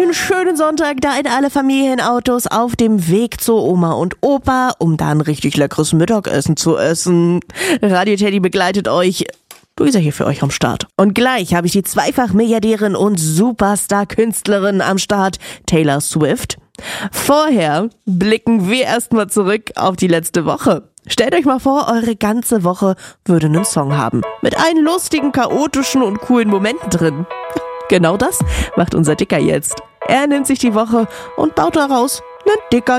einen schönen Sonntag da in alle Familienautos auf dem Weg zu Oma und Opa, um da ein richtig leckeres Mittagessen zu essen. Radio Teddy begleitet euch. Luisa hier für euch am Start. Und gleich habe ich die Zweifach-Milliardärin und Superstar-Künstlerin am Start, Taylor Swift. Vorher blicken wir erstmal zurück auf die letzte Woche. Stellt euch mal vor, eure ganze Woche würde einen Song haben. Mit allen lustigen, chaotischen und coolen Momenten drin. Genau das macht unser Dicker jetzt. Er nimmt sich die Woche und baut daraus einen Dicker